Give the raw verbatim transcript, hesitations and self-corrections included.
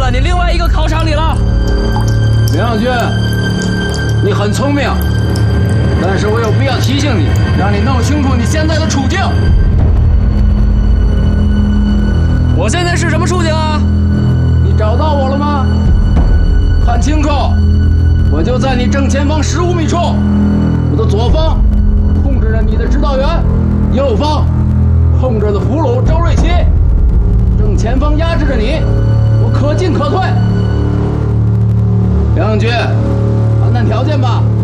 到你另外一个考场里了。 梁军，你很聪明，但是我有必要提醒你，让你弄清楚你现在的处境。 我现在是什么处境啊？ 你找到我了吗？看清楚，我就在你正前方十五米处，我的左方控制着你的指导员，右方控制着俘虏周瑞奇，正前方压制着你，我可进可退。梁永军，谈谈条件吧。